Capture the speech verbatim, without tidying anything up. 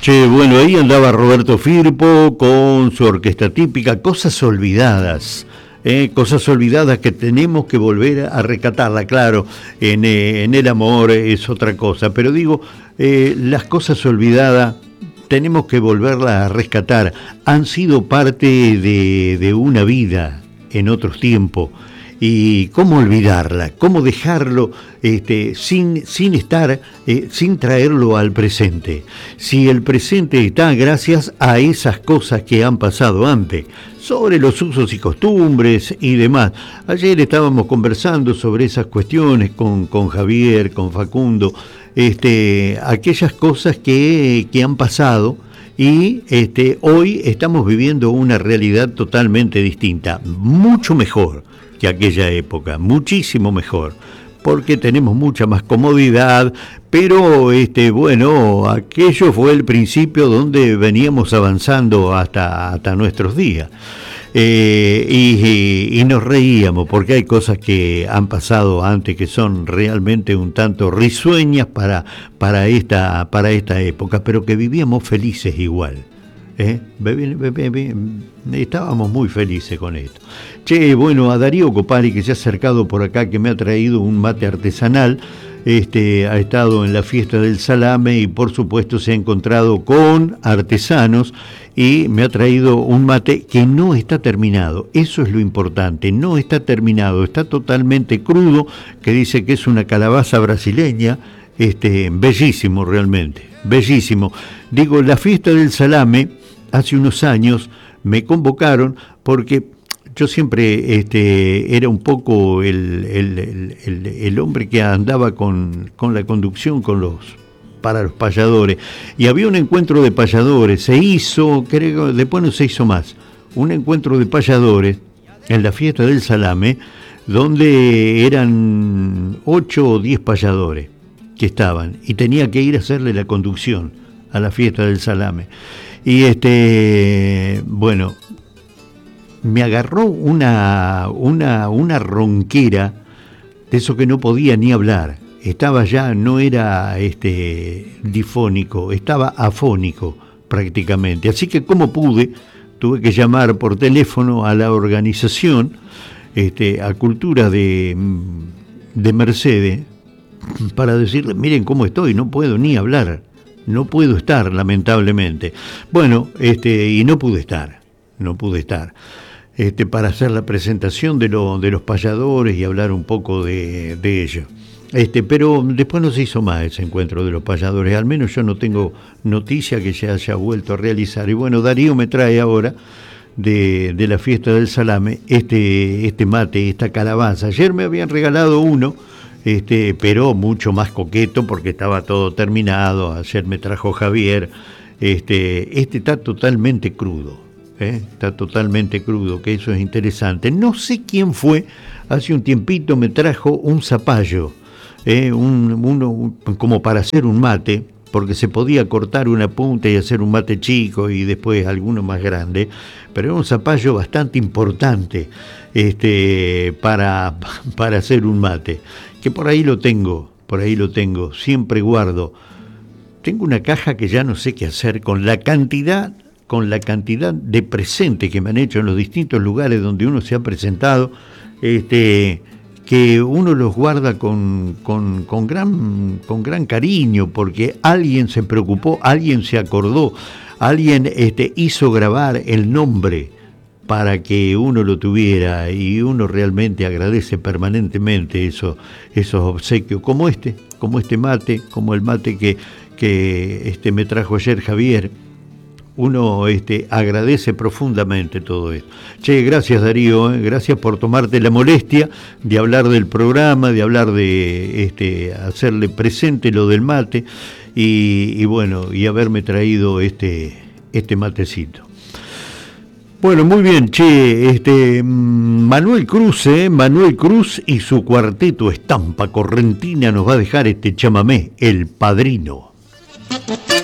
Che, bueno, ahí andaba Roberto Firpo con su orquesta típica, Cosas Olvidadas. Eh, cosas olvidadas que tenemos que volver a rescatarla, claro, en, eh, en el amor es otra cosa, pero digo, eh, las cosas olvidadas tenemos que volverlas a rescatar, han sido parte de, de una vida en otros tiempos, y cómo olvidarla, cómo dejarlo este, sin, sin estar, eh, sin traerlo al presente. Si el presente está gracias a esas cosas que han pasado antes, sobre los usos y costumbres y demás. Ayer estábamos conversando sobre esas cuestiones con, con Javier, con Facundo, este, aquellas cosas que, que han pasado. Y este, hoy estamos viviendo una realidad totalmente distinta, mucho mejor que aquella época, muchísimo mejor, porque tenemos mucha más comodidad, pero este, bueno, aquello fue el principio donde veníamos avanzando hasta, hasta nuestros días. Eh, y, y, y nos reíamos porque hay cosas que han pasado antes que son realmente un tanto risueñas para, para, esta, para esta época, pero que vivíamos felices igual. ¿Eh? Estábamos muy felices con esto. Che, bueno, a Darío Copari, que se ha acercado por acá, que me ha traído un mate artesanal, este, ha estado en la fiesta del salame y por supuesto se ha encontrado con artesanos y me ha traído un mate que no está terminado. Eso es lo importante, no está terminado, está totalmente crudo, que dice que es una calabaza brasileña. Este, bellísimo realmente, bellísimo. Digo, la fiesta del salame, hace unos años me convocaron porque yo siempre este, era un poco el, el, el, el, el hombre que andaba con, con la conducción con los, para los payadores. Y había un encuentro de payadores, se hizo, creo, después no se hizo más, un encuentro de payadores en la fiesta del salame, donde eran ocho o diez payadores que estaban, y tenía que ir a hacerle la conducción a la fiesta del salame. Y este, bueno, me agarró una, una, una ronquera de eso que no podía ni hablar. Estaba ya, no era este, difónico, estaba afónico prácticamente. Así que como pude, tuve que llamar por teléfono a la organización, este, a Cultura de, de Mercedes, para decirle, miren cómo estoy, no puedo ni hablar, no puedo estar, lamentablemente. Bueno, este, y no pude estar, no pude estar, este, para hacer la presentación de, lo, de los payadores y hablar un poco de, de ellos. Este, pero después no se hizo más ese encuentro de los payadores, al menos yo no tengo noticia que se haya vuelto a realizar. Y bueno, Darío me trae ahora de, de la fiesta del salame este, este mate, esta calabaza. Ayer me habían regalado uno, Este, pero mucho más coqueto porque estaba todo terminado. Ayer me trajo Javier. Este, este está totalmente crudo, ¿eh? Está totalmente crudo, que eso es interesante. No sé quién fue, hace un tiempito me trajo un zapallo, ¿eh? un, uno, un, como para hacer un mate, porque se podía cortar una punta y hacer un mate chico y después alguno más grande, pero era un zapallo bastante importante este, para, para hacer un mate. Que por ahí lo tengo, por ahí lo tengo, siempre guardo. Tengo una caja que ya no sé qué hacer con la cantidad, con la cantidad de presentes que me han hecho en los distintos lugares donde uno se ha presentado, este, que uno los guarda con, con, con, gran, con gran cariño, porque alguien se preocupó, alguien se acordó, alguien este, hizo grabar el nombre para que uno lo tuviera, y uno realmente agradece permanentemente eso, esos obsequios, como este, como este mate, como el mate que, que este, me trajo ayer Javier. Uno este, agradece profundamente todo esto. Che, gracias Darío, ¿eh? Gracias por tomarte la molestia de hablar del programa, de hablar de este, hacerle presente lo del mate, y, y bueno, y haberme traído este, este matecito. Bueno, muy bien, che, este, Manuel Cruz, eh, Manuel Cruz y su cuarteto Estampa Correntina nos va a dejar este chamamé, El Padrino.